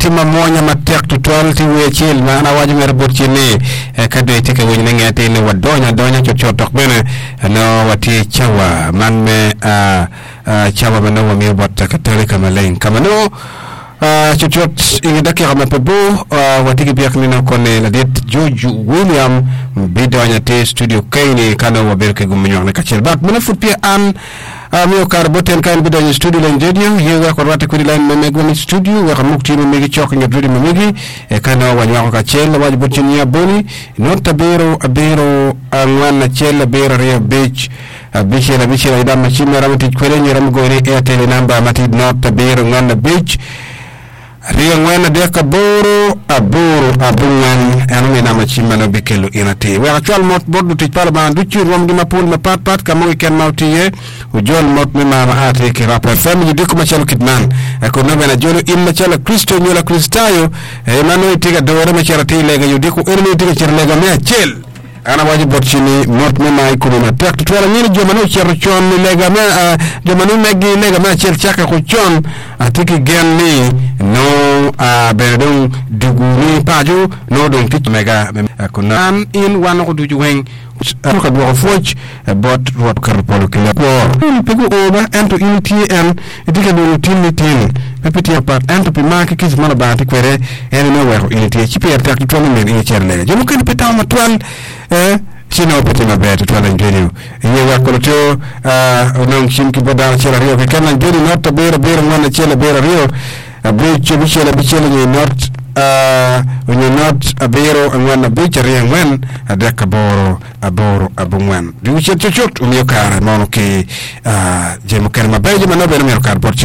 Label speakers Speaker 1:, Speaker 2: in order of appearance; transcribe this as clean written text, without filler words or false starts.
Speaker 1: tima monya matek to twalti wechil mana waju mer borchini kado itike wenya ngate ne wadonya chochotok bene no wati chawa manme chawa bana wa mi botta katale kamalen kamano chochot ingedaki kama pebo watiki biak nina kone la det Joju William bidonya te studio kaini kana waberke gumenyo kachel bat mena futpia an mio karboten kan bidonya studio len jedio yewa kwa wate kuri line memegoni studio wa kamukti memegi chok ngadrudi memegi kana wanyako kachel wajibuchini ya boni nota abero angwana chela bera ria beach bichela idam machime ramati kwelenye ramgore airtel number matid nota bero ngwana beach Ria ngwena deka boro abungan anu ina machima no bikelo inate. Wa actual mot bodu tijpala ba duchi rom di mapul mapat kamo weekend mautiye ujon mot mema ate ki rap FM yidiko machalo kitman. Ako nabe na jolo im machalo Kristo nyola Kristayo mano itiga dore machara tilega yudiko enu itiga chirlega mea chel. Ana waji botchini mot mema ikulu na tek tutwala nyini jomanu chon lega mea jomanu megi lega mea chel chaka kuchon atiki genni no bedung duguni paju no don tit mega kunan in wan ko duju weng ka do foch bot rot kar polo kila ko pego oba ento intn idika do tin pepiti apart ento pe mark kis mana ba tikwere en no wero inti chipi attack to men in cherle jomo kan peta matwal sino peti mabeto twala njeni yewa koloto non chimki boda chela rio ke kana njeni not bera ngona chela bera rio abreche bichela ni not when you not abero ngona bichari ngwen adeka aboro abungwan du chochot umyo kara mono ke jemo kan mabeje manobe no kar porche